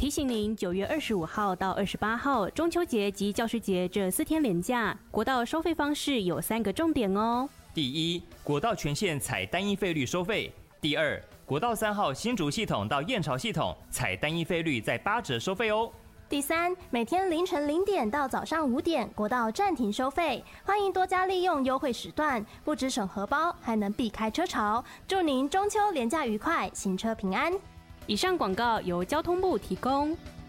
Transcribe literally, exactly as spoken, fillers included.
提醒您，九月二十五号到二十八号，中秋节及教师节这四天连假，国道收费方式有三个重点哦。 第一，国道全线采单一费率收费；第二，国道三号新竹系统到燕巢系统采单一费率在八折收费哦。 第三，每天凌晨零点到早上五点，国道暂停收费，欢迎多加利用优惠时段，不只省荷包，还能避开车潮。祝您中秋连假愉快，行车平安。 以上广告由交通部提供。